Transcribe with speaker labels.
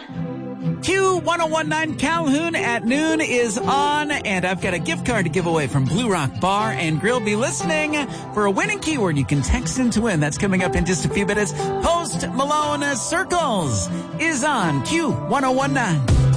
Speaker 1: Q1019 Calhoun at noon is on, and I've got a gift card to give away from Blue Rock Bar and Grill. Be listening for a winning keyword you can text in to win. That's coming up in just a few minutes. Post Malone Circles is on Q1019.